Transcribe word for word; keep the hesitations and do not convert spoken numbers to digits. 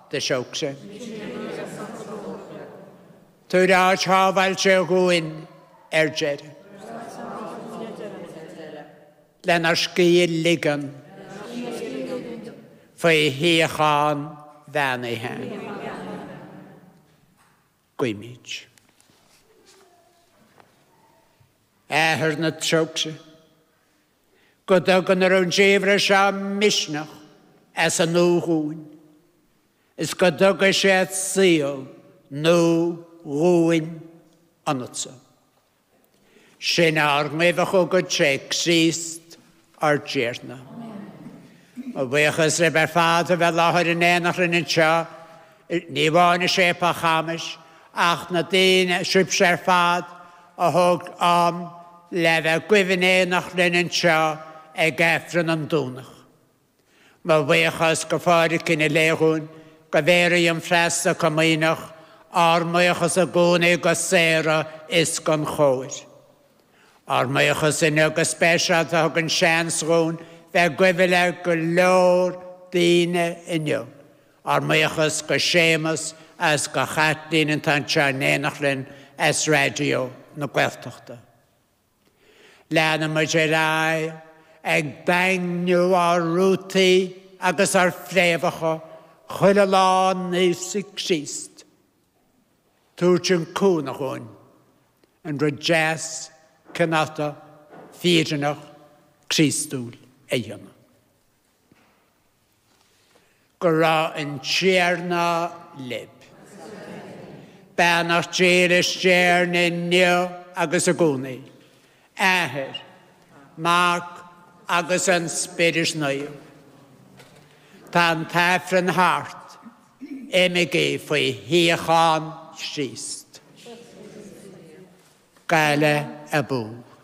de siogse. Twyra chafal che gwyn erger. Len ar sgil ligan. Fwy hi chan ddan ei hen. Gwymig. Eher na siogse. Gwydog yn yr o'n jefra siam misnach as a nhw hwn. Is gwydog y siad syol nhw hwn anotsa. Sy'n arngefach o gydreg syst ar djerna. O bwychas reber ffad fel lahar yn enach yn yn tia, ni wan y siep a chamis, ach na dyn siwp ser ffad a hog am lefe gwifin enach yn yn tia e geffryn yn dŵnach. Mae bwychas gyffarig cyn y lehwn, gyferi yn ffresta cymynach, ar mwychas y gwnig o sera isgon chwyr. Ar mwychas yn ag ysbesiad a hog yn sians rhwn, fe gwifile gylor dyn yn yw. Ar mwychas go Seamus as go chatdyn yn tan sian enachlyn as radio na gweltochta. Len y mygerai, ag bangniw ar rwti agos ar ffrefacho, chwyl y lan neisig Christ. Tŵr yn cwn o hwn, yn rhaid jas cynata ffyrnach Christŵl eion. Gyra yn tierna lib. Benach jeris jern yn nio agos y gwni. Eher, mag agos yn spyrus nwyw. Tan tefryn hart, emigi fwy hiachan syst. Gael y bw.